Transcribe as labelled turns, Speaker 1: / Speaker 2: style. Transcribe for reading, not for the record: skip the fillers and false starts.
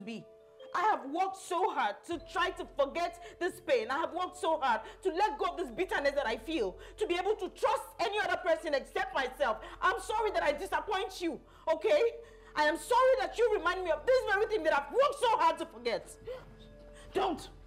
Speaker 1: be. I have worked so hard to try to forget this pain. I have worked so hard to let go of this bitterness that I feel, to be able to trust any other person except myself. I'm sorry that I disappoint you, okay? I am sorry that you remind me of this very thing that I've worked so hard to forget. Don't.